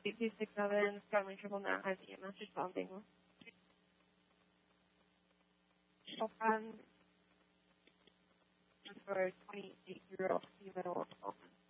867 Skyline 999 has EMS responding. Open for 2080 Middle Open.